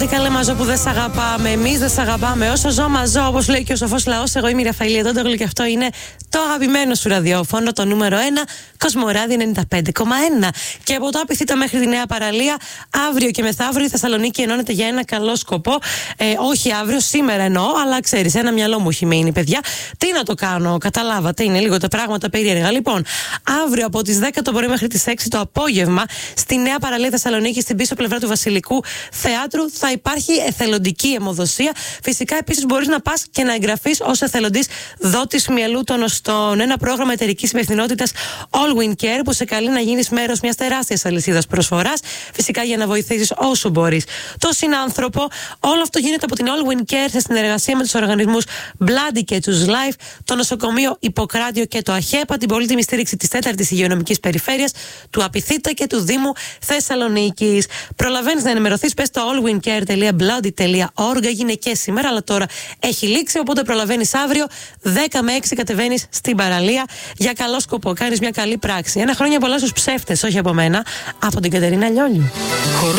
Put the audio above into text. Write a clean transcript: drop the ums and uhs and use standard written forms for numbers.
Άντε καλέ μαζό που δεν σ' αγαπάμε. Εμείς δεν σ' αγαπάμε. Όσο ζω μαζό, όπως λέει και ο σοφός λαός. Εγώ είμαι η Ραφαήλ Δόντογλου και αυτό είναι το αγαπημένο σου ραδιόφωνο, το νούμερο 1, Κοσμοράδι 95,1. Και από το Απιθύτα μέχρι τη Νέα Παραλία, αύριο και μεθαύριο η Θεσσαλονίκη ενώνεται για ένα καλό σκοπό. Όχι αύριο, σήμερα εννοώ, αλλά ξέρεις, ένα μυαλό μου έχει μείνει, παιδιά. Τι να το κάνω, καταλάβατε, είναι λίγο τα πράγματα περίεργα. Λοιπόν, αύριο από τις 10 το πρωί μέχρι τις 6 το απόγευμα, στη Νέα Παραλία Θεσσαλονίκη, στην πίσω πλευρά του Βασιλικού Θεάτρου, θα υπάρχει εθελοντική αιμοδοσία. Φυσικά, επίσης, μπορείς να πας και να εγγραφείς ως εθελοντής δότης μυαλού των οστών. Ένα πρόγραμμα εταιρικής υπευθυνότητας All Win Care που σε καλεί να γίνεις μέρος μιας τεράστιας αλυσίδας προσφοράς. Φυσικά, για να βοηθήσεις όσο μπορείς το συνάνθρωπο. Όλο αυτό γίνεται από την All Win Care σε συνεργασία με τους οργανισμούς Bloody και Choose Life, το νοσοκομείο Ιπποκράτιο και το ΑΧΕΠΑ, την πολύτιμη στήριξη της 4ης Υγειονομικής Περιφέρειας, του Απιθύτα και του Δήμου Θεσσαλονίκης. Προλαβαίνεις να ενημερωθείς, πες στο allwincare.bloody.org. Έγινε και σήμερα, αλλά τώρα έχει λήξει. Οπότε προλαβαίνεις αύριο 10 με 6 κατεβαίνεις στην παραλία για καλό σκοπό. Κάνεις μια καλή πράξη. Ένα χρόνια πολλά στους ψεύτες, όχι από μένα, από την Κατερίνα Λιόλιου.